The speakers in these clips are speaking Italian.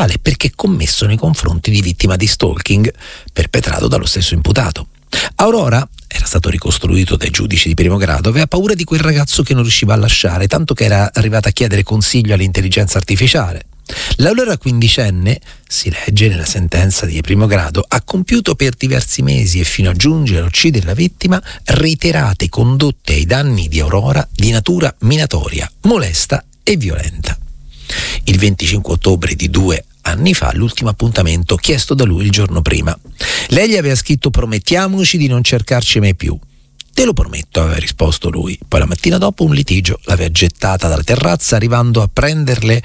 sessuale perché commesso nei confronti di vittima di stalking perpetrato dallo stesso imputato. Aurora, era stato ricostruito dai giudici di primo grado, aveva paura di quel ragazzo che non riusciva a lasciare, tanto che era arrivata a chiedere consiglio all'intelligenza artificiale. L'allora quindicenne, si legge nella sentenza di primo grado, ha compiuto per diversi mesi e fino a giungere a uccidere la vittima reiterate condotte ai danni di Aurora di natura minatoria, molesta e violenta. Il 25 ottobre di 2 anni fa, l'ultimo appuntamento chiesto da lui il giorno prima. Lei gli aveva scritto: promettiamoci di non cercarci mai più. Te lo prometto, aveva risposto lui. Poi la mattina dopo un litigio l'aveva gettata dalla terrazza, arrivando a prenderle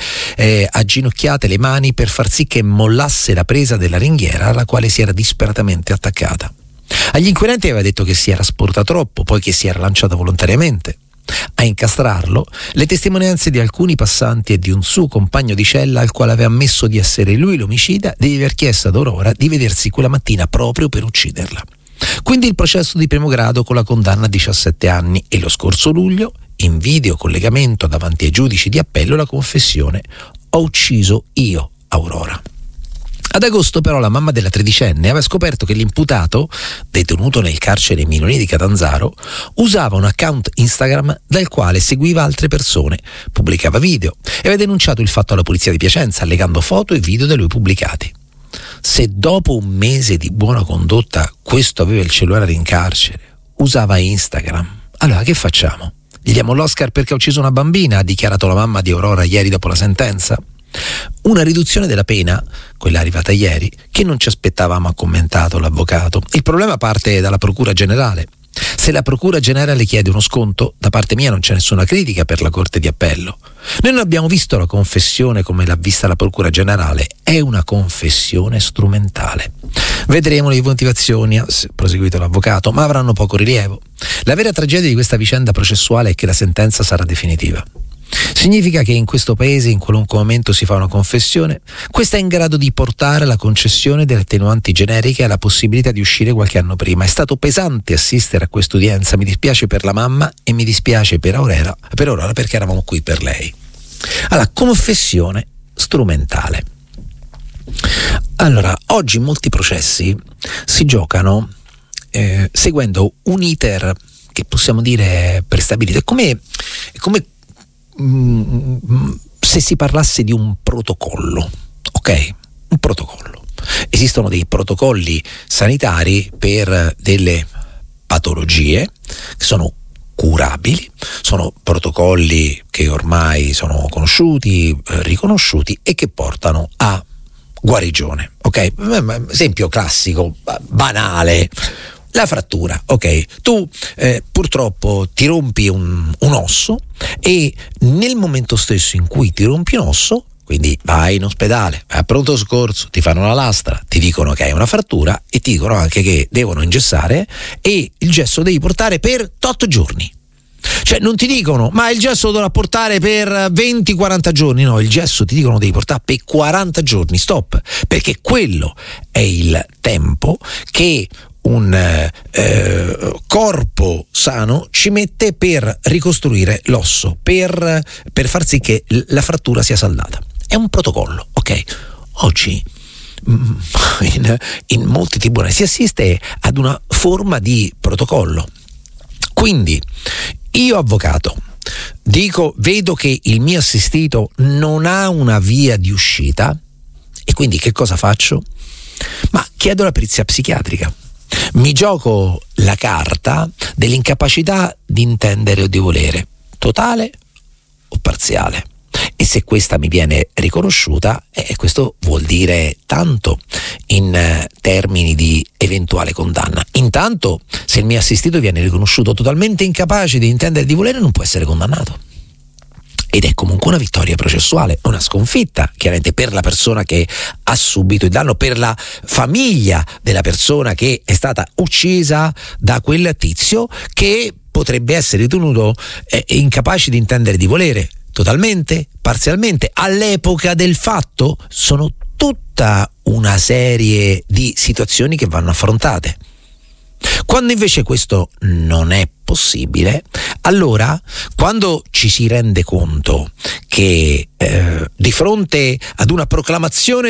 a ginocchiate le mani per far sì che mollasse la presa della ringhiera alla quale si era disperatamente attaccata. Agli inquirenti aveva detto che si era sporta troppo, poi che si era lanciata volontariamente. A incastrarlo le testimonianze di alcuni passanti e di un suo compagno di cella al quale aveva ammesso di essere lui l'omicida, di aver chiesto ad Aurora di vedersi quella mattina proprio per ucciderla. Quindi il processo di primo grado con la condanna a 17 anni e lo scorso luglio, in videocollegamento davanti ai giudici di appello, la confessione: ho ucciso io Aurora. Ad agosto però la mamma della tredicenne aveva scoperto che l'imputato, detenuto nel carcere minorile di Catanzaro, usava un account Instagram dal quale seguiva altre persone, pubblicava video e aveva denunciato il fatto alla polizia di Piacenza, allegando foto e video da lui pubblicati. Se dopo un mese di buona condotta questo aveva il cellulare in carcere, usava Instagram, allora che facciamo? Gli diamo l'Oscar perché ha ucciso una bambina, ha dichiarato la mamma di Aurora ieri dopo la sentenza. Una riduzione della pena, quella arrivata ieri, che non ci aspettavamo, ha commentato l'avvocato. Il problema parte dalla Procura Generale. Se la Procura Generale chiede uno sconto, da parte mia non c'è nessuna critica per la Corte di Appello. Noi non abbiamo visto la confessione come l'ha vista la Procura Generale, è una confessione strumentale. Vedremo le motivazioni, ha proseguito l'avvocato, ma avranno poco rilievo. La vera tragedia di questa vicenda processuale è che la sentenza sarà definitiva. Significa che in questo paese in qualunque momento si fa una confessione, questa è in grado di portare alla concessione delle attenuanti generiche e alla possibilità di uscire qualche anno prima. È stato pesante assistere a quest'udienza, mi dispiace per la mamma e mi dispiace per Aurora perché eravamo qui per lei. Allora, confessione strumentale. Allora, oggi molti processi si giocano seguendo un iter che possiamo dire prestabilito. È come se si parlasse di un protocollo, ok? Un protocollo. Esistono dei protocolli sanitari per delle patologie che sono curabili, sono protocolli che ormai sono conosciuti, riconosciuti e che portano a guarigione, ok? Esempio classico, banale. La frattura, ok, tu purtroppo ti rompi un osso e nel momento stesso in cui ti rompi un osso, quindi vai in ospedale, vai a pronto soccorso, ti fanno una lastra, ti dicono che hai una frattura e ti dicono anche che devono ingessare e il gesso devi portare per 8 giorni. Cioè non ti dicono ma il gesso lo dovrà portare per 20-40 giorni, no, il gesso ti dicono devi portare per 40 giorni, stop, perché quello è il tempo che un corpo sano ci mette per ricostruire l'osso, per far sì che la frattura sia saldata. È un protocollo, ok? Oggi in molti tribunali si assiste ad una forma di protocollo. Quindi io avvocato vedo che il mio assistito non ha una via di uscita e quindi che cosa faccio? Ma chiedo la perizia psichiatrica. Mi gioco la carta dell'incapacità di intendere o di volere, totale o parziale. E se questa mi viene riconosciuta, questo vuol dire tanto in termini di eventuale condanna. Intanto, se il mio assistito viene riconosciuto totalmente incapace di intendere e di volere, non può essere condannato. Ed è comunque una vittoria processuale, una sconfitta chiaramente per la persona che ha subito il danno, per la famiglia della persona che è stata uccisa da quel tizio che potrebbe essere ritenuto incapace di intendere e di volere, totalmente, parzialmente. All'epoca del fatto sono tutta una serie di situazioni che vanno affrontate. Quando invece questo non è possibile, allora quando ci si rende conto che di fronte ad una proclamazione